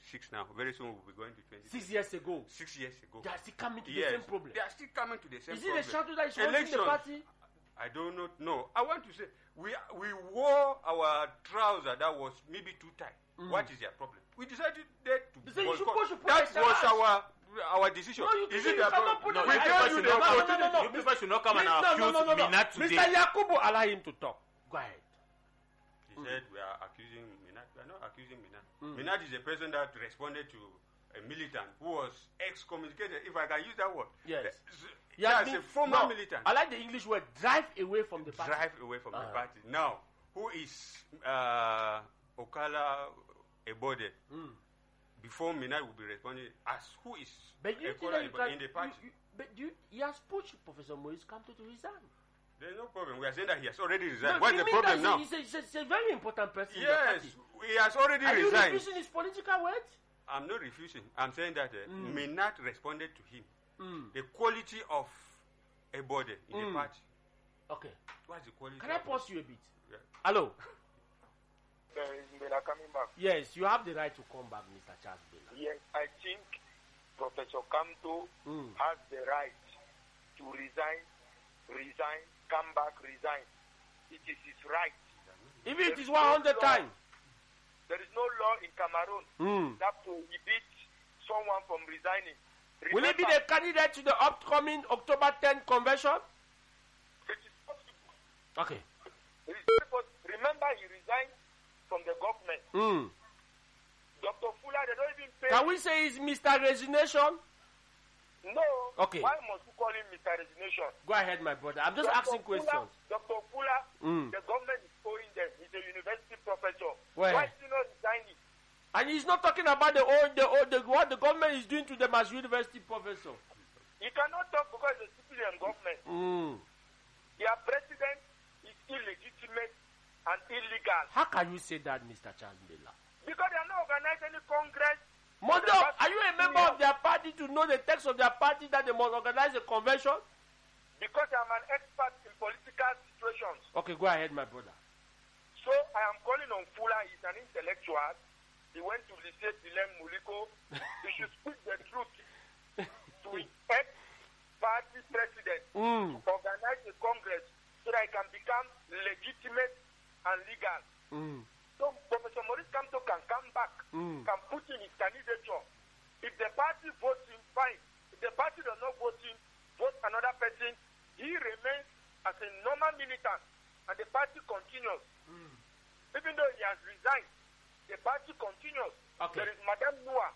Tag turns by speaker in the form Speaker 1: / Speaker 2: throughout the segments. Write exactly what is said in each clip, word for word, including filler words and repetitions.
Speaker 1: twenty-six now. Very soon we'll be going to twenty.
Speaker 2: Six years ago.
Speaker 1: Six years ago.
Speaker 2: They are still coming to
Speaker 1: yes,
Speaker 2: the same problem.
Speaker 1: They are still coming to the same
Speaker 2: is
Speaker 1: problem.
Speaker 2: Is it a shadow that is haunting the party?
Speaker 1: I do not know. I want to say, we we wore our trouser that was maybe too tight. Mm. What is their problem? We decided that to
Speaker 2: so
Speaker 1: boycott. That was our our decision.
Speaker 2: No, you,
Speaker 1: is
Speaker 2: you
Speaker 1: it their problem?
Speaker 2: No,
Speaker 1: we
Speaker 2: can't
Speaker 1: do
Speaker 2: no, no, no, no, no.
Speaker 3: You people should not come and
Speaker 2: no,
Speaker 3: accuse
Speaker 2: no, no, no, no.
Speaker 3: Minat today.
Speaker 2: Mister Yakubu, allow him to talk. Go ahead.
Speaker 1: He mm. said we are accusing Minat. We are not accusing Minat. Mm. Minat is a person that responded to a militant who was excommunicated, if I can use that word.
Speaker 2: Yes.
Speaker 1: Yes, yeah, a former
Speaker 2: no,
Speaker 1: militant.
Speaker 2: I like the English word, drive away from the party.
Speaker 1: Drive away from
Speaker 2: uh-huh.
Speaker 1: the party. Now, who is uh, Okala Ebode? Mm. Before Minat will be responding as who is
Speaker 2: but you
Speaker 1: Okala
Speaker 2: you
Speaker 1: Ebode
Speaker 2: can,
Speaker 1: in the party?
Speaker 2: You, you, but you, he has pushed Professor Maurice Kamto to resign.
Speaker 1: There's no problem. We are saying that he has already resigned.
Speaker 2: No,
Speaker 1: What's the problem now?
Speaker 2: He's a, he's, a, he's a very important person.
Speaker 1: Yes, he has already
Speaker 2: Are
Speaker 1: resigned.
Speaker 2: Are you refusing his political words?
Speaker 1: I'm not refusing. I'm saying that uh,
Speaker 2: mm.
Speaker 1: Minat responded to him.
Speaker 2: Mm.
Speaker 1: The quality of a body in mm. the party.
Speaker 2: Okay.
Speaker 1: What's the quality?
Speaker 2: Can I pause you a bit?
Speaker 1: Yeah.
Speaker 2: Hello.
Speaker 4: There is Bella coming back.
Speaker 2: Yes, you have the right to come back, Mister Charles Bella.
Speaker 4: Yes, I think Professor Kamto
Speaker 2: mm.
Speaker 4: has the right to resign, resign, come back, resign. It is his right.
Speaker 2: Even if it is one hundred times.
Speaker 4: There is no law in Cameroon
Speaker 2: mm.
Speaker 4: that prohibits someone from resigning. Remember,
Speaker 2: will he be the candidate to the upcoming October tenth convention?
Speaker 4: It is possible.
Speaker 2: Okay.
Speaker 4: It is possible. Remember, he resigned from the government.
Speaker 2: Mm.
Speaker 4: Doctor Fuller, they don't even pay.
Speaker 2: Can we say it's Mister Resignation?
Speaker 4: No.
Speaker 2: Okay.
Speaker 4: Why must you call him Mister Resignation?
Speaker 2: Go ahead, my brother. I'm just
Speaker 4: Doctor
Speaker 2: asking
Speaker 4: Fuller,
Speaker 2: questions.
Speaker 4: Doctor Fuller,
Speaker 2: mm.
Speaker 4: the government is owing them. He's a university professor.
Speaker 2: Where?
Speaker 4: Why is he not resigning?
Speaker 2: And he's not talking about the old, the old, the, what the government is doing to them as university professor.
Speaker 4: He cannot talk because it's a civilian government.
Speaker 2: Mm.
Speaker 4: Their president is illegitimate and illegal.
Speaker 2: How can you say that, Mister Charles Bella?
Speaker 4: Because they are not organizing any congress.
Speaker 2: Mondo, are you a member of their party to know the text of their party that they must organize a convention?
Speaker 4: Because I'm an expert in political situations.
Speaker 2: Okay, go ahead, my brother.
Speaker 4: So I am calling on Fuller. He's an intellectual. He went to Lycée Dilem Muliko. He should speak the truth to his ex-party president
Speaker 2: mm.
Speaker 4: to organize a congress so that he can become legitimate and legal.
Speaker 2: Mm.
Speaker 4: So Professor Maurice Kamto can come back,
Speaker 2: mm.
Speaker 4: can put in his candidature. If the party votes him, fine. If the party does not vote him, vote another person, he remains as a normal militant and the party continues.
Speaker 2: Mm.
Speaker 4: Even though he has resigned, the party continues.
Speaker 2: Okay.
Speaker 4: There is Madame Noah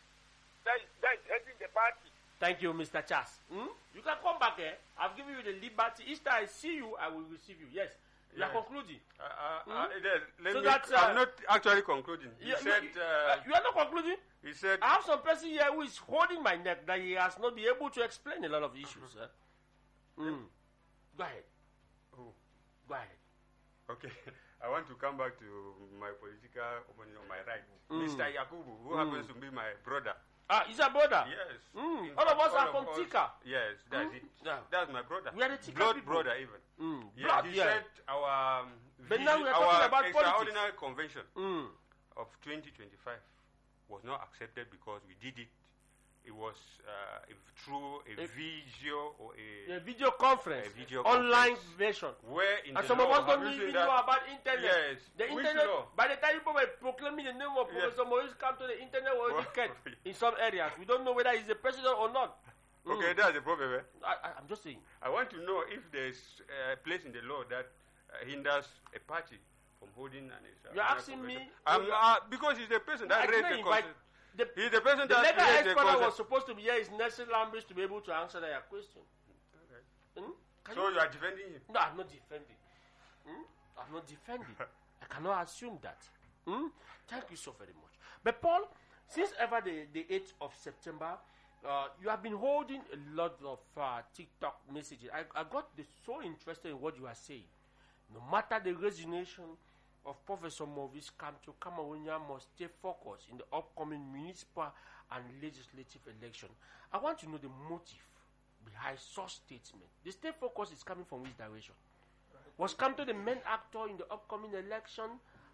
Speaker 4: that is, that is heading the party.
Speaker 2: Thank you, Mister Charles. Hmm? You can come back here. I've given you the liberty. Each time I see you, I will receive you. Yes. You
Speaker 1: yes.
Speaker 2: are concluding.
Speaker 1: Uh, uh,
Speaker 2: hmm?
Speaker 1: uh, let
Speaker 2: so
Speaker 1: me,
Speaker 2: that, uh,
Speaker 1: I'm not actually concluding. He
Speaker 2: you,
Speaker 1: said...
Speaker 2: You,
Speaker 1: uh,
Speaker 2: you are not concluding?
Speaker 1: He said...
Speaker 2: I have some person here who is holding my neck that he has not been able to explain a lot of issues. Uh-huh. Eh? Mm. Go ahead.
Speaker 1: Who?
Speaker 2: Go ahead.
Speaker 1: Okay. I want to come back to my political opponent on my right.
Speaker 2: Mm.
Speaker 1: Mister Yakubu, who mm. happens to be my brother.
Speaker 2: Ah, he's a brother?
Speaker 1: Yes.
Speaker 2: Mm. All of us
Speaker 1: all
Speaker 2: are from Tika.
Speaker 1: Yes, that's
Speaker 2: mm.
Speaker 1: it.
Speaker 2: Yeah.
Speaker 1: That's my brother.
Speaker 2: We are the Tika
Speaker 1: Blood
Speaker 2: people.
Speaker 1: brother even.
Speaker 2: Mm.
Speaker 1: Yeah,
Speaker 2: Blood,
Speaker 1: he
Speaker 2: yeah.
Speaker 1: said our, um,
Speaker 2: but now we are
Speaker 1: our
Speaker 2: talking about
Speaker 1: extraordinary
Speaker 2: politics.
Speaker 1: convention
Speaker 2: mm.
Speaker 1: of twenty twenty-five was not accepted because we did it. It was uh, through a, a video or a,
Speaker 2: a video conference,
Speaker 1: a video
Speaker 2: online
Speaker 1: conference
Speaker 2: version.
Speaker 1: Where in
Speaker 2: and
Speaker 1: the
Speaker 2: some of
Speaker 1: law,
Speaker 2: us don't even know about internet.
Speaker 1: Yes.
Speaker 2: The
Speaker 1: Which
Speaker 2: internet.
Speaker 1: law?
Speaker 2: By the time people were proclaiming the name of
Speaker 1: Yes.
Speaker 2: Professor Maurice Kamto, the internet was already kept in some areas. We don't know whether he's the president or not.
Speaker 1: Okay,
Speaker 2: mm.
Speaker 1: that's the problem. Eh?
Speaker 2: I, I, I'm just saying.
Speaker 1: I want to know if there's a place in the law that uh, hinders a party from holding an. Uh,
Speaker 2: You're asking me?
Speaker 1: Um, uh, because he's the person that raised the concern.
Speaker 2: The,
Speaker 1: he's the person
Speaker 2: the
Speaker 1: that
Speaker 2: legal
Speaker 1: raised the
Speaker 2: expert
Speaker 1: concern.
Speaker 2: was supposed to be here is Nelson Lambridge to be able to answer that question.
Speaker 1: Okay.
Speaker 2: Hmm?
Speaker 1: So you, you are defending him?
Speaker 2: No, I'm not defending. Hmm? I'm not defending. I cannot assume that. Hmm? Thank you so very much. But Paul, since ever the, the eighth of September, uh, you have been holding a lot of uh, TikTok messages. I, I got the, so interested in what you are saying. No matter the resignation of Professor Maurice Kamto, Cameroonians must stay focused in the upcoming municipal and legislative election. I want to know the motive behind such statement. The stay focused is coming from which direction? Was Kamto the main actor in the upcoming election?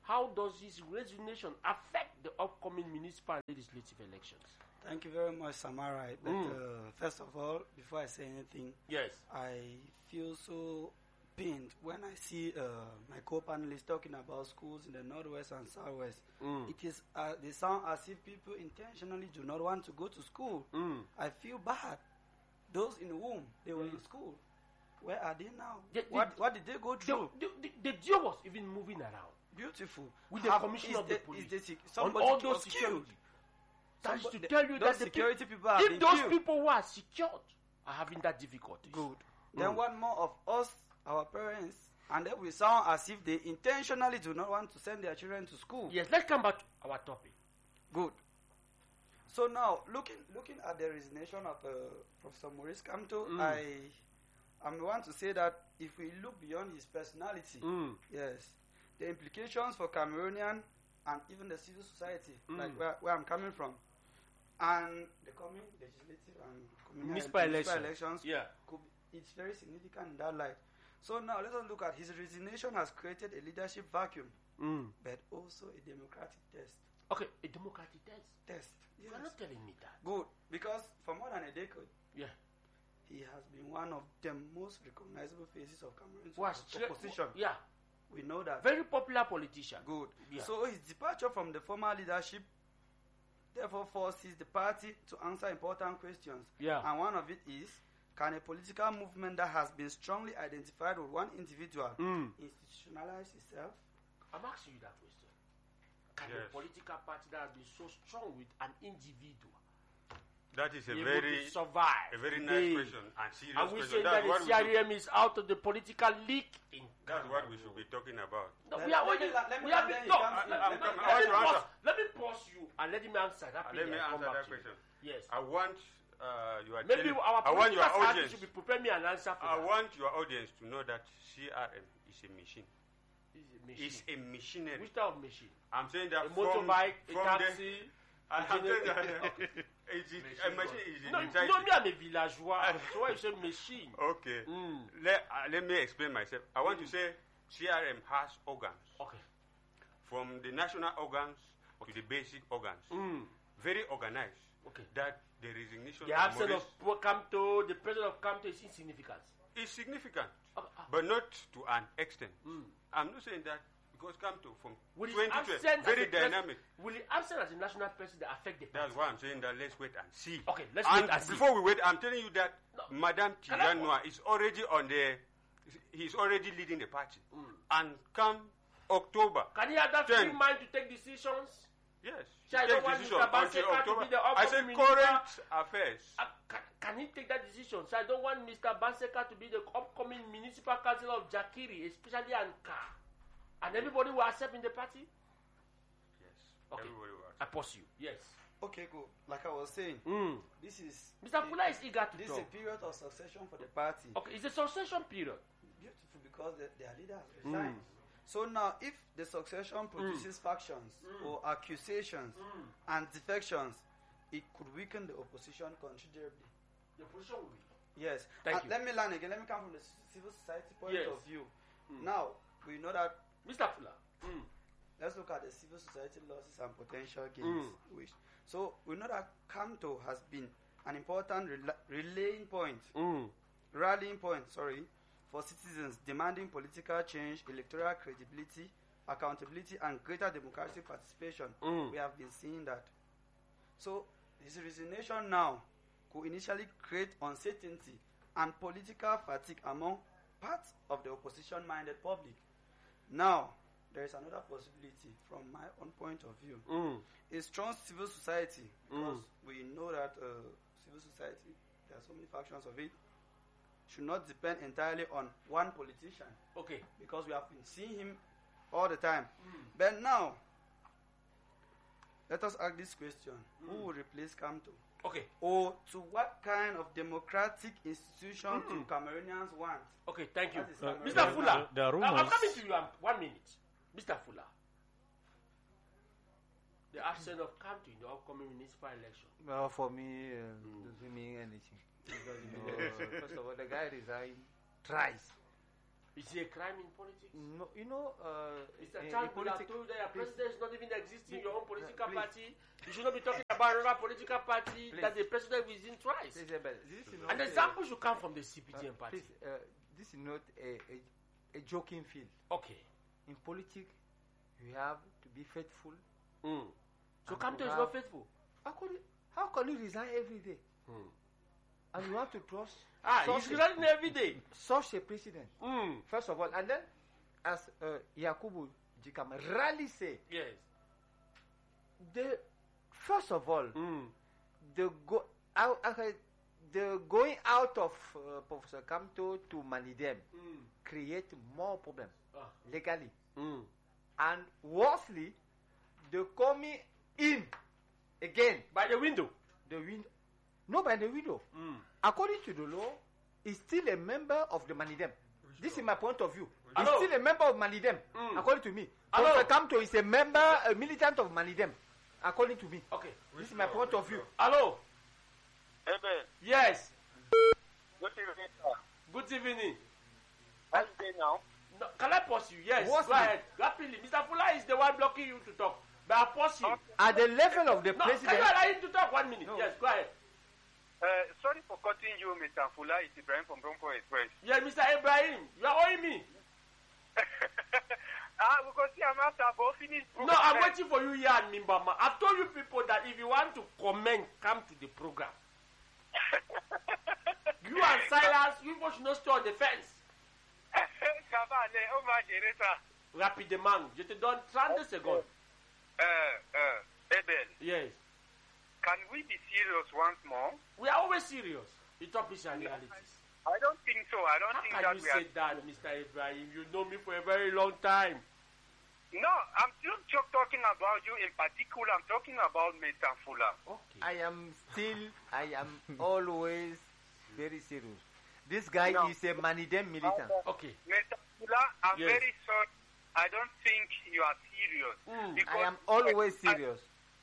Speaker 2: how does his resignation affect the upcoming municipal and legislative elections?
Speaker 3: Thank you very much, Samarai. But
Speaker 2: Mm.
Speaker 3: uh, first of all, before I say anything,
Speaker 2: Yes.
Speaker 3: I feel so pained when I see uh, my co-panelists talking about schools in the northwest and southwest.
Speaker 2: Mm.
Speaker 3: It is uh, they sound as if people intentionally do not want to go to school.
Speaker 2: Mm.
Speaker 3: I feel bad. Those in whom they were in school, where are they now?
Speaker 2: They-
Speaker 3: what
Speaker 2: they-
Speaker 3: what did they go
Speaker 2: The,
Speaker 3: through?
Speaker 2: the, the, the deal was even moving around
Speaker 3: Beautiful.
Speaker 2: with the
Speaker 3: Have-
Speaker 2: commissioner
Speaker 3: is
Speaker 2: of the
Speaker 3: the-
Speaker 2: police
Speaker 3: is the sec-
Speaker 2: on
Speaker 3: somebody
Speaker 2: all
Speaker 3: was
Speaker 2: those
Speaker 3: killed.
Speaker 2: security. That is to
Speaker 3: Somebody-
Speaker 2: tell you
Speaker 3: those
Speaker 2: that the
Speaker 3: security
Speaker 2: peop-
Speaker 3: people have
Speaker 2: if
Speaker 3: been
Speaker 2: those
Speaker 3: killed.
Speaker 2: people who are secured are having that difficulty.
Speaker 3: Good. Then
Speaker 2: Mm.
Speaker 3: one more of us, our parents, and then we sound as if they intentionally do not want to send their children to school.
Speaker 2: Yes, let's come back to our topic.
Speaker 3: Good. So now, looking looking at the resignation of uh, Professor Maurice Kamto,
Speaker 2: Mm.
Speaker 3: I I want to say that if we look beyond his personality,
Speaker 2: Mm.
Speaker 3: yes, the implications for Cameroonian and even the civil society,
Speaker 2: Mm.
Speaker 3: like where, where I'm coming from, and the coming legislative and communal
Speaker 2: Municipal
Speaker 3: municipal
Speaker 2: elections.
Speaker 3: elections,
Speaker 2: Yeah.
Speaker 3: could be, it's very significant in that light. So now let us look at his resignation has created a leadership vacuum,
Speaker 2: Mm.
Speaker 3: but also a democratic test.
Speaker 2: Okay, a democratic test.
Speaker 3: Test.
Speaker 2: You
Speaker 3: Yes.
Speaker 2: are not telling me that.
Speaker 3: Good, because for more than a decade,
Speaker 2: Yeah.
Speaker 3: he has been one of the most recognizable faces of Cameroon's
Speaker 2: Was tre-
Speaker 3: opposition.
Speaker 2: Yeah.
Speaker 3: We know that.
Speaker 2: Very popular politician.
Speaker 3: Good.
Speaker 2: Yeah.
Speaker 3: So his departure from the former leadership therefore forces the party to answer important questions.
Speaker 2: Yeah.
Speaker 3: And one of it is, can a political movement that has been strongly identified with one individual
Speaker 2: Mm.
Speaker 3: institutionalize itself?
Speaker 2: I'm asking you that question. Can
Speaker 1: Yes.
Speaker 2: a political party that has been so strong with an individual
Speaker 1: That is a
Speaker 2: be
Speaker 1: very,
Speaker 2: able to survive?
Speaker 1: a very
Speaker 2: today?
Speaker 1: nice question and serious
Speaker 2: Are we
Speaker 1: question.
Speaker 2: saying
Speaker 1: That's
Speaker 2: that
Speaker 1: what,
Speaker 2: the
Speaker 1: we
Speaker 2: C R
Speaker 1: should,
Speaker 2: M is out of the political league? In
Speaker 1: that's what we should be talking about.
Speaker 2: No,
Speaker 3: Let-
Speaker 2: we are
Speaker 3: let me
Speaker 2: only.
Speaker 3: la- let me
Speaker 2: We have
Speaker 3: land
Speaker 2: been.
Speaker 3: then
Speaker 2: No,
Speaker 3: you
Speaker 2: let,
Speaker 3: can-
Speaker 2: let,
Speaker 1: I'm
Speaker 2: let,
Speaker 1: coming.
Speaker 2: let
Speaker 1: I want
Speaker 2: me
Speaker 1: to
Speaker 2: pause,
Speaker 1: answer.
Speaker 2: let me pause you and let him answer that.
Speaker 1: Uh, let
Speaker 2: thing
Speaker 1: me
Speaker 2: and come
Speaker 1: answer
Speaker 2: back
Speaker 1: that
Speaker 2: to you.
Speaker 1: question.
Speaker 2: Yes.
Speaker 1: I want uh, you are
Speaker 2: Maybe
Speaker 1: telling,
Speaker 2: our
Speaker 1: I want your
Speaker 2: political party
Speaker 1: audience.
Speaker 2: should be preparing me an answer for
Speaker 1: I
Speaker 2: that.
Speaker 1: want your audience to know that C R M is a machine.
Speaker 2: It's a machine.
Speaker 1: It's a machinery.
Speaker 2: Which type of machine?
Speaker 1: I'm saying that
Speaker 2: A
Speaker 1: from,
Speaker 2: motorbike, a
Speaker 1: from
Speaker 2: taxi.
Speaker 1: the. I'm telling you,
Speaker 2: generator.
Speaker 1: it's a machine is
Speaker 2: No,
Speaker 1: inside.
Speaker 2: no, me, I'm a villageois. So why you say machine?
Speaker 1: Okay.
Speaker 2: Mm.
Speaker 1: Let, uh, let me explain myself. I want to say C R M has organs.
Speaker 2: Okay.
Speaker 1: From the national organs to the basic organs.
Speaker 2: Mm.
Speaker 1: Very organized.
Speaker 2: Okay.
Speaker 1: That the resignation
Speaker 2: The
Speaker 1: of
Speaker 2: absence
Speaker 1: Maurice
Speaker 2: of Pro- Camto, the president of Camto is insignificant.
Speaker 1: is significant,
Speaker 2: Okay, ah.
Speaker 1: but not to an extent.
Speaker 2: Mm.
Speaker 1: I'm not saying that because Camto from
Speaker 2: Will his
Speaker 1: twenty twelve,
Speaker 2: absence
Speaker 1: very
Speaker 2: as a pres-
Speaker 1: dynamic.
Speaker 2: Will the absence as a national president affect the party?
Speaker 1: That's why I'm saying that let's wait and see.
Speaker 2: Okay, let's
Speaker 1: and
Speaker 2: wait and see.
Speaker 1: before we wait, I'm telling you that
Speaker 2: No.
Speaker 1: Madame
Speaker 2: Can I-
Speaker 1: Tijanwa is already on the, he's already leading the party.
Speaker 2: Mm.
Speaker 1: And come October,
Speaker 2: Can he have that
Speaker 1: Then-
Speaker 2: free mind to take decisions?
Speaker 1: yes,
Speaker 2: Shall I
Speaker 1: take
Speaker 2: don't want
Speaker 1: decision
Speaker 2: Mister
Speaker 1: until
Speaker 2: Banseka to
Speaker 1: October.
Speaker 2: be the
Speaker 1: I said
Speaker 2: upcoming
Speaker 1: current affairs.
Speaker 2: Uh, can, can he take that decision? So I don't want Mister Banseka to be the upcoming municipal councillor of Jakiri, especially Anka. And everybody will accept in the party?
Speaker 1: Yes,
Speaker 2: Okay.
Speaker 1: everybody will.
Speaker 2: I pause you. Yes.
Speaker 3: Okay, good. Like I was saying,
Speaker 2: Mm.
Speaker 3: this is
Speaker 2: Mister Pula is eager to
Speaker 3: this is
Speaker 2: talk.
Speaker 3: a period of succession for the party.
Speaker 2: Okay, it's a succession period.
Speaker 3: Beautiful, because the, their leader has resigned. So now, if the succession produces factions or accusations and defections, it could weaken the opposition considerably.
Speaker 2: The position will be.
Speaker 3: Yes.
Speaker 2: Thank
Speaker 3: And
Speaker 2: you.
Speaker 3: let me learn again. Let me come from the c- civil society point
Speaker 2: Yes.
Speaker 3: of view. Now, we know that.
Speaker 2: Mister Pula. Mm.
Speaker 3: Let's look at the civil society losses and potential gains. Which, so we know that Camto has been an important rela- relaying point,
Speaker 2: Mm.
Speaker 3: rallying point, sorry, for citizens demanding political change, electoral credibility, accountability, and greater democratic participation.
Speaker 2: Mm.
Speaker 3: We have been seeing that. So his resignation now could initially create uncertainty and political fatigue among parts of the opposition-minded public. Now, there is another possibility from my own point of view.
Speaker 2: Mm.
Speaker 3: A strong civil society, because
Speaker 2: Mm.
Speaker 3: we know that uh, civil society, there are so many factions of it, should not depend entirely on one politician,
Speaker 2: Okay.
Speaker 3: because we have been seeing him all the time. But now, let us ask this question. Who will replace Camto?
Speaker 2: Okay.
Speaker 3: Or to what kind of democratic institution do Cameroonians want?
Speaker 2: Okay, thank you.
Speaker 3: That is
Speaker 2: Uh,
Speaker 3: Cameroon.
Speaker 2: Mister
Speaker 3: There-
Speaker 2: Fuller,
Speaker 5: there- there are
Speaker 2: I- I'm
Speaker 5: rumors.
Speaker 2: coming to you. Um, one minute. Mister Fuller. The absence of Camto in the upcoming municipal election.
Speaker 5: Well, for me, uh, doesn't mean anything. Because, you know, first of all, the guy resigned thrice.
Speaker 2: Is it a crime in politics?
Speaker 5: No, you know, uh,
Speaker 2: It's a
Speaker 5: in-
Speaker 2: time
Speaker 5: in
Speaker 2: we have
Speaker 5: politic-
Speaker 2: told you that your
Speaker 5: please,
Speaker 2: president is not even existing in your own political
Speaker 5: please.
Speaker 2: party. You should not be talking about another political party
Speaker 5: Please.
Speaker 2: that the president is in twice.
Speaker 5: please, Abel, this is not
Speaker 2: An
Speaker 5: a-
Speaker 2: example should come from the C P D M
Speaker 5: uh,
Speaker 2: party.
Speaker 5: please, uh, this is not a, a, a joking field.
Speaker 2: Okay.
Speaker 5: In politics, you have to be faithful.
Speaker 2: Mm. So
Speaker 5: And
Speaker 2: Kamto
Speaker 5: to
Speaker 2: is
Speaker 5: have-
Speaker 2: not faithful.
Speaker 5: How can you, how can you resign every day?
Speaker 2: Mm.
Speaker 5: And you have to trust
Speaker 2: Ah,
Speaker 5: such,
Speaker 2: he's
Speaker 5: a,
Speaker 2: running every day.
Speaker 5: such a president.
Speaker 2: Mm.
Speaker 5: First of all, and then, as uh, Yakubu Jikam rarely say,
Speaker 2: Yes.
Speaker 5: the first of all,
Speaker 2: Mm.
Speaker 5: the go out, uh, the going out of uh, Professor Kamto to Manidem
Speaker 2: Mm.
Speaker 5: create more problems
Speaker 2: Ah.
Speaker 5: legally,
Speaker 2: Mm.
Speaker 5: and worstly, the coming in again
Speaker 2: By the window.
Speaker 5: the window, no by the window.
Speaker 2: Mm.
Speaker 5: According to the law, is still a member of the Manidem. This is my point of view. He's
Speaker 2: Hello?
Speaker 5: still a member of Manidem,
Speaker 2: Mm.
Speaker 5: according to me.
Speaker 2: Hello?
Speaker 5: Professor Kamto is a member, a militant of Manidem, according to me.
Speaker 2: Okay.
Speaker 5: This is my point of view.
Speaker 2: Hello.
Speaker 4: Amen.
Speaker 2: Yes.
Speaker 4: Good evening, sir.
Speaker 2: Good evening.
Speaker 4: How you doing now?
Speaker 2: No, can I pause you? Yes.
Speaker 5: What's
Speaker 2: Go
Speaker 5: me?
Speaker 2: ahead. Rapidly. Mister Fula is the one blocking you to talk. But I'll pause him.
Speaker 5: At the level of the
Speaker 2: No, can you
Speaker 5: president,
Speaker 2: allow him to talk one minute?
Speaker 5: No.
Speaker 2: Yes, go ahead.
Speaker 4: Uh, sorry for cutting you, Mister Fula. It's Ibrahim from Bronco Express.
Speaker 2: Yes, Mister Ibrahim, you are owing me.
Speaker 4: ah, we can see I'm after about finish.
Speaker 2: No, I'm waiting for you here at Mimbama. I've told you people that if you want to comment, come to the program. You and Silas, you both should not stay on the fence.
Speaker 4: Ça va aller, on va gérer ça.
Speaker 2: Rapidement. Je te donne trente secondes.
Speaker 4: Uh, uh, Abel,
Speaker 2: Yes.
Speaker 4: can we be serious once more?
Speaker 2: We are always serious. Utopias and realities.
Speaker 4: I don't think so. I don't
Speaker 2: How
Speaker 4: think
Speaker 2: can
Speaker 4: that
Speaker 2: you
Speaker 4: we
Speaker 2: say
Speaker 4: are.
Speaker 2: that, Mister Ibrahim? You know me for a very long time.
Speaker 4: No, I'm still just talking about you in particular. I'm talking about Mister Fula.
Speaker 2: Okay.
Speaker 5: I am still, I am always very serious. This guy
Speaker 4: No.
Speaker 5: is a Manidem militant.
Speaker 2: Okay.
Speaker 4: Mister Fula, I'm
Speaker 2: Yes.
Speaker 4: very sorry. I don't think you are serious.
Speaker 2: Mm.
Speaker 4: Because
Speaker 5: I am always serious.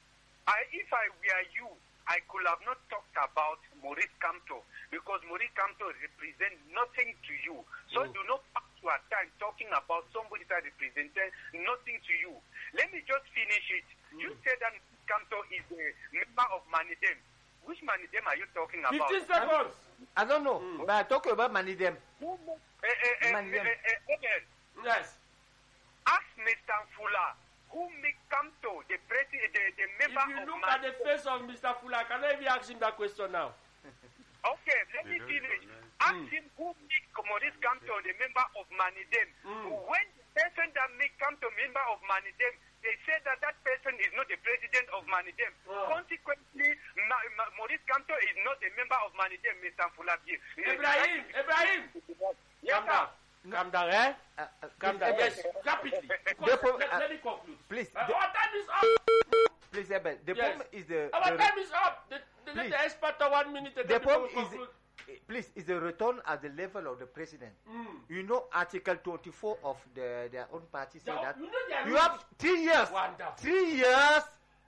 Speaker 4: I, if I were you, I could have not talked about Maurice Kamto because Maurice Kamto represents nothing to you. So
Speaker 2: Mm.
Speaker 4: do not pass your time talking about somebody that represents nothing to you. Let me just finish it. You said that Kamto is a member of Manidem. Which Manidem are you talking about?
Speaker 2: Fifteen seconds.
Speaker 5: I don't know,
Speaker 2: Mm.
Speaker 5: but I talk about Manidem.
Speaker 4: Eh, eh, eh,
Speaker 5: Manidem.
Speaker 4: eh, eh, Abel,
Speaker 2: Yes.
Speaker 4: ask Mister Fula who make Kamto the president, the, the member
Speaker 2: If you
Speaker 4: of
Speaker 2: look at the
Speaker 4: Manidem.
Speaker 2: face of Mister Fula, can I even ask him that question now?
Speaker 4: Okay, let me
Speaker 1: They don't
Speaker 4: finish.
Speaker 1: know.
Speaker 4: Ask
Speaker 2: Mm.
Speaker 4: him who make Maurice Kamto the member of Manidem.
Speaker 2: Mm.
Speaker 4: When the person that make Kamto member of Manidem, they say that that person is not the president of Manidem.
Speaker 2: Oh.
Speaker 4: Consequently, Ma- Ma- Maurice Kamto is not a member of Manidem, Mister Fulabi.
Speaker 2: Ibrahim, Ibrahim,
Speaker 4: Yes,
Speaker 2: calm down.
Speaker 4: sir.
Speaker 2: Calm down, eh?
Speaker 5: Uh, uh,
Speaker 2: Calm
Speaker 5: please,
Speaker 2: down.
Speaker 5: Abel,
Speaker 2: Yes, rapidly. Because
Speaker 5: Therefore,
Speaker 2: let,
Speaker 5: uh,
Speaker 2: let me conclude.
Speaker 5: please,
Speaker 2: Uh,
Speaker 5: the-
Speaker 2: our time is up.
Speaker 5: please, Abel. The
Speaker 2: Yes.
Speaker 5: problem is the,
Speaker 2: Our
Speaker 5: the
Speaker 2: time is up. The, the, let
Speaker 5: Please.
Speaker 2: the expert talk one minute again.
Speaker 5: the
Speaker 2: before
Speaker 5: problem
Speaker 2: we
Speaker 5: is,
Speaker 2: conclude.
Speaker 5: please, is the return at the level of the president.
Speaker 2: Mm.
Speaker 5: You know, Article twenty-four of the their own party say
Speaker 2: Now,
Speaker 5: that
Speaker 2: you know their
Speaker 5: you
Speaker 2: rules.
Speaker 5: have three years,
Speaker 2: Wonderful.
Speaker 5: three years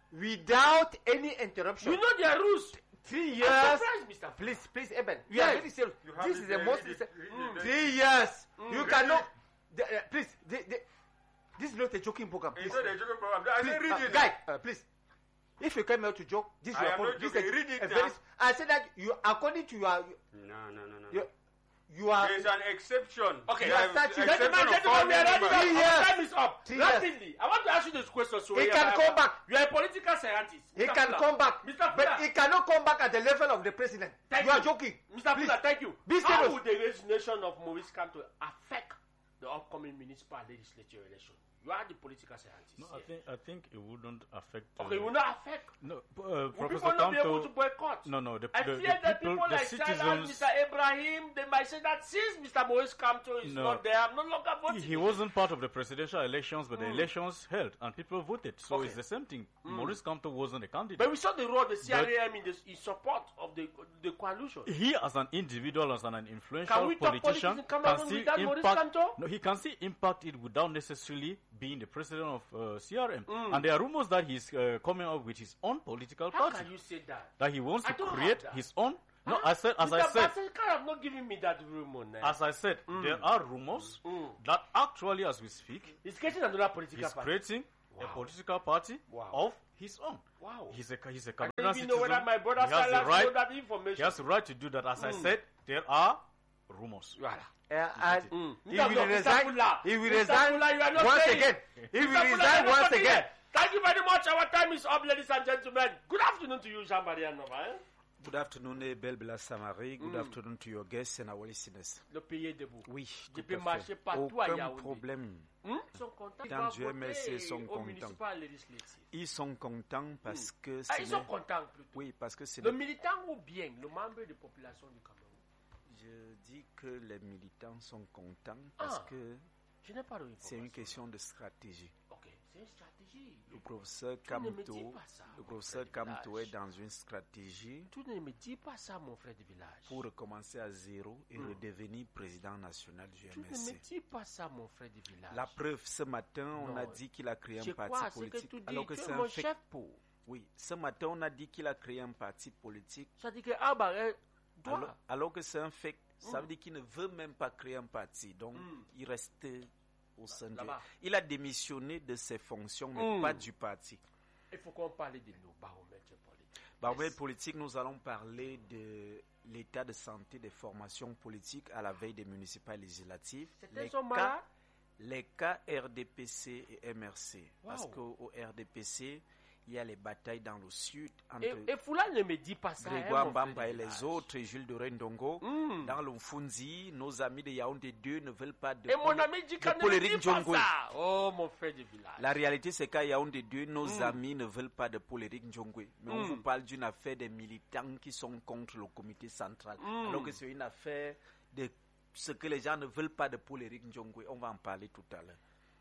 Speaker 5: without any interruption.
Speaker 2: You know their rules.
Speaker 5: Three
Speaker 2: I'm
Speaker 5: years.
Speaker 2: surprised, Mister Fula.
Speaker 5: Please, please, Eben. We
Speaker 2: Yes.
Speaker 5: are very serious.
Speaker 1: You have
Speaker 5: This
Speaker 1: it
Speaker 5: is the
Speaker 1: there,
Speaker 5: most.
Speaker 1: read it, read it, read
Speaker 5: Three years.
Speaker 2: Mm.
Speaker 5: You
Speaker 1: Read
Speaker 5: cannot.
Speaker 1: it.
Speaker 5: The, uh, please, the, the, this is not a joking program.
Speaker 1: It's
Speaker 5: Please,
Speaker 1: not a joking program. I
Speaker 5: please,
Speaker 1: said read
Speaker 5: uh,
Speaker 1: it.
Speaker 5: guy, uh, please. If you came here to joke, this is
Speaker 1: I
Speaker 5: your
Speaker 1: am
Speaker 5: problem.
Speaker 1: not
Speaker 5: This
Speaker 1: joking.
Speaker 5: is a-
Speaker 1: Read it
Speaker 5: a
Speaker 1: now.
Speaker 5: very- I said that you, according to your,
Speaker 1: No, no, no, no.
Speaker 5: you, you are.
Speaker 1: There is an exception.
Speaker 2: Okay.
Speaker 1: You have
Speaker 5: Starting-
Speaker 1: exception
Speaker 2: Gentlemen,
Speaker 1: of
Speaker 2: gentlemen, we are
Speaker 1: founding
Speaker 2: running
Speaker 1: members.
Speaker 2: out.
Speaker 5: Three
Speaker 2: Our
Speaker 5: years.
Speaker 2: time is up.
Speaker 5: Three years.
Speaker 2: Rapidly. I want to ask you this question. So
Speaker 5: He
Speaker 2: here,
Speaker 5: can
Speaker 2: I-
Speaker 5: come back.
Speaker 2: You are a political scientist.
Speaker 5: He
Speaker 2: Mister
Speaker 5: can
Speaker 2: Fula.
Speaker 5: come back,
Speaker 2: Mister
Speaker 5: but
Speaker 2: Fula.
Speaker 5: he cannot come back at the level of the president.
Speaker 2: Thank
Speaker 5: you are
Speaker 2: you.
Speaker 5: joking.
Speaker 2: Mister
Speaker 5: Please.
Speaker 2: Fula, thank you.
Speaker 5: Be
Speaker 2: How
Speaker 5: serious.
Speaker 2: would the resignation of Maurice Kamto affect the upcoming municipal legislature election? You are the political scientist.
Speaker 6: No, I
Speaker 2: here.
Speaker 6: think I think it wouldn't affect. uh,
Speaker 2: Okay, it will not affect.
Speaker 6: No, uh,
Speaker 2: Will
Speaker 6: Professor
Speaker 2: people not be able to
Speaker 6: Kamto.
Speaker 2: boycott?
Speaker 6: No, no. The,
Speaker 2: I
Speaker 6: the,
Speaker 2: fear
Speaker 6: the
Speaker 2: that
Speaker 6: people,
Speaker 2: people
Speaker 6: the
Speaker 2: like Silas,
Speaker 6: citizens.
Speaker 2: Mister Ibrahim, they might say that since Mister Maurice Kamto is
Speaker 6: No.
Speaker 2: not there, I'm no longer voting.
Speaker 6: He wasn't part of the presidential elections, but the
Speaker 2: Mm.
Speaker 6: elections held and people voted. So
Speaker 2: Okay.
Speaker 6: it's the same thing.
Speaker 2: Mm.
Speaker 6: Maurice Kamto wasn't a candidate.
Speaker 2: But we saw the role of the C R A M in, this, in support of the the coalition.
Speaker 6: He, as an individual, as an
Speaker 2: Can
Speaker 6: influential
Speaker 2: we talk
Speaker 6: politician,
Speaker 2: politics in Cameroon
Speaker 6: can see
Speaker 2: without Maurice
Speaker 6: impact.
Speaker 2: Kamto?
Speaker 6: No, he can see impact it without necessarily being the president of uh, C R M. Mm. And there are rumors that he's uh, coming up with his own political
Speaker 2: How
Speaker 6: party.
Speaker 2: can you say that?
Speaker 6: That he wants
Speaker 2: I
Speaker 6: to
Speaker 2: don't have
Speaker 6: create
Speaker 2: that.
Speaker 6: his own. No,
Speaker 2: Huh?
Speaker 6: I said, as
Speaker 2: Mister
Speaker 6: I said,
Speaker 2: Bassel kind of not giving me that rumor now.
Speaker 6: as I said,
Speaker 2: Mm.
Speaker 6: there are rumors
Speaker 2: Mm.
Speaker 6: that actually, as we speak,
Speaker 2: He's getting another political
Speaker 6: he's
Speaker 2: party.
Speaker 6: creating
Speaker 2: Wow.
Speaker 6: a political party
Speaker 2: Wow.
Speaker 6: of his own.
Speaker 2: Wow.
Speaker 6: He's a he's a
Speaker 2: I
Speaker 6: Cameroonian
Speaker 2: don't even know whether
Speaker 6: citizen.
Speaker 2: my brother
Speaker 6: He has the
Speaker 2: Salas
Speaker 6: right.
Speaker 2: know that information.
Speaker 6: He has the right to do that. As I
Speaker 2: Mm.
Speaker 6: said, there are rumors.
Speaker 2: Voilà.
Speaker 5: Uh, and
Speaker 2: Mm.
Speaker 5: he
Speaker 2: Mister
Speaker 5: will
Speaker 2: No, Mister
Speaker 5: resign.
Speaker 2: Fula.
Speaker 5: He will
Speaker 2: Mister
Speaker 5: resign
Speaker 2: Fula, you are not
Speaker 5: once
Speaker 2: saying.
Speaker 5: again. He
Speaker 2: Mister
Speaker 5: will
Speaker 2: Fula, you
Speaker 5: resign
Speaker 2: are not
Speaker 5: once
Speaker 2: saying
Speaker 5: again.
Speaker 2: it. Thank you very much. Our time is up, ladies and gentlemen. Good afternoon to you, Jean-Marie Nova. Eh?
Speaker 7: Good afternoon, eh, Belle Samari. Good afternoon to your guests and our listeners.
Speaker 2: Le pays est debout.
Speaker 7: Oui,
Speaker 2: Je
Speaker 7: tout
Speaker 2: peux
Speaker 7: à
Speaker 2: marcher
Speaker 7: fait.
Speaker 2: partout à
Speaker 7: Aucun
Speaker 2: Yaoundé.
Speaker 7: problème.
Speaker 2: Hmm? Ils sont contents. Ils
Speaker 7: Dans
Speaker 2: vont
Speaker 7: Dieu
Speaker 2: voter
Speaker 7: merci, ils sont
Speaker 2: au
Speaker 7: contents.
Speaker 2: municipal législatif.
Speaker 7: Ils sont contents parce que
Speaker 2: Ah,
Speaker 7: ce
Speaker 2: ils sont
Speaker 7: n'est-
Speaker 2: contents plutôt.
Speaker 7: oui, parce que c'est
Speaker 2: Le militant ou bien le membre de population du Cameroun?
Speaker 7: je dis que les militants sont contents parce
Speaker 2: Ah.
Speaker 7: que
Speaker 2: Je n'ai pas de
Speaker 7: c'est une
Speaker 2: information.
Speaker 7: question de stratégie.
Speaker 2: Ok, c'est une stratégie.
Speaker 7: Le professeur
Speaker 2: Tu ne me dis
Speaker 7: Kamto,
Speaker 2: pas ça,
Speaker 7: le
Speaker 2: mon
Speaker 7: professeur
Speaker 2: frère de
Speaker 7: Kamto est
Speaker 2: village.
Speaker 7: dans une stratégie
Speaker 2: Tu ne me dis pas ça, mon frère de village.
Speaker 7: pour recommencer à zéro et
Speaker 2: Mm.
Speaker 7: redevenir président national du
Speaker 2: Tu ne me
Speaker 7: M S C.
Speaker 2: dis pas ça, mon frère de village.
Speaker 7: La preuve, ce matin, on
Speaker 2: Non.
Speaker 7: a dit qu'il a créé
Speaker 2: Je
Speaker 7: un parti
Speaker 2: crois ce que
Speaker 7: politique.
Speaker 2: tu dis.
Speaker 7: alors que
Speaker 2: Tu
Speaker 7: c'est
Speaker 2: es
Speaker 7: un
Speaker 2: mon
Speaker 7: fait.
Speaker 2: chef pour.
Speaker 7: Oui, ce matin, on a dit qu'il a créé un parti politique.
Speaker 2: Ça dit que ah bah eh, toi.
Speaker 7: Alors, alors que c'est un fait, ça
Speaker 2: Mm.
Speaker 7: veut dire qu'il ne veut même pas créer un parti. Donc,
Speaker 2: Mm.
Speaker 7: il restait au sein de...
Speaker 2: Là-bas.
Speaker 7: Il a démissionné de ses fonctions, mais
Speaker 2: Mm.
Speaker 7: pas du parti.
Speaker 2: Il faut qu'on parle de nos baromètres politiques.
Speaker 7: Baromètre
Speaker 2: Yes.
Speaker 7: politique, nous allons parler de l'état de santé des formations politiques à la veille des municipales législatives.
Speaker 2: Certains
Speaker 7: Les
Speaker 2: sont
Speaker 7: cas,
Speaker 2: malades.
Speaker 7: les cas R D P C et M R C. Parce
Speaker 2: Wow.
Speaker 7: qu'au R D P C, il y a les batailles dans le sud entre
Speaker 2: Et, et Foula ne me dit pas ça.
Speaker 7: Grégoire
Speaker 2: hein, mon frère
Speaker 7: Mbamba
Speaker 2: de
Speaker 7: et les
Speaker 2: village.
Speaker 7: autres, et Jules de Rendongo.
Speaker 2: Mm.
Speaker 7: Dans l'Umfunzi, nos amis de Yaoundé deux ne veulent pas de,
Speaker 2: Et mon ami dit
Speaker 7: de
Speaker 2: qu'on ne me
Speaker 7: Poléric
Speaker 2: dit pas
Speaker 7: Njongwe.
Speaker 2: ça. Oh, mon frère de village.
Speaker 7: La réalité, c'est qu'à Yaoundé deux, nos
Speaker 2: Mm.
Speaker 7: amis ne veulent pas de Poléric Njongwe. Mais on
Speaker 2: Mm.
Speaker 7: vous parle d'une affaire des militants qui sont contre le comité central.
Speaker 2: Mm.
Speaker 7: Alors que c'est une affaire de ce que les gens ne veulent pas de Poléric Njongwe. On va en parler tout à l'heure.